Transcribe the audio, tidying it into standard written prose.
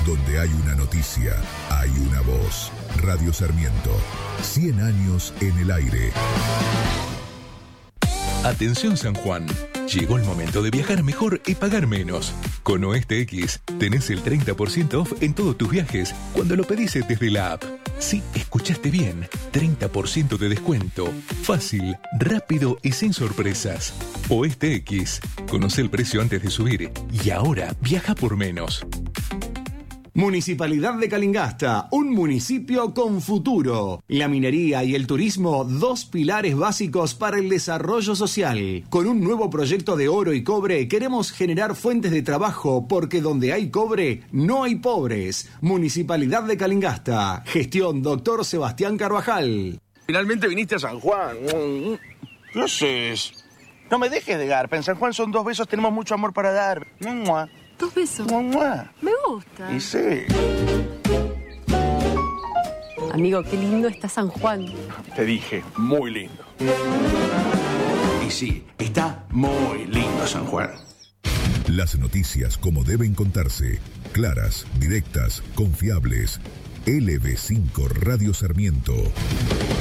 Donde hay una noticia, hay una voz. Radio Sarmiento. 100 años en el aire. Atención San Juan. Llegó el momento de viajar mejor y pagar menos. Con Oeste X tenés el 30% off en todos tus viajes cuando lo pedís desde la app. Sí, escuchaste bien. 30% de descuento. Fácil, rápido y sin sorpresas. Oeste X. Conoce el precio antes de subir y ahora viaja por menos. Municipalidad de Calingasta, un municipio con futuro. La minería y el turismo, dos pilares básicos para el desarrollo social. Con un nuevo proyecto de oro y cobre, queremos generar fuentes de trabajo, porque donde hay cobre, no hay pobres. Municipalidad de Calingasta. Gestión Dr. Sebastián Carvajal. Finalmente viniste a San Juan. ¿Qué haces? No me dejes de garpa. En San Juan son 2 besos, tenemos mucho amor para dar. 2 besos. Me gusta. Y sí. Amigo, qué lindo está San Juan. Te dije, muy lindo. Y sí, está muy lindo San Juan. Las noticias como deben contarse. Claras, directas, confiables. LB5 Radio Sarmiento.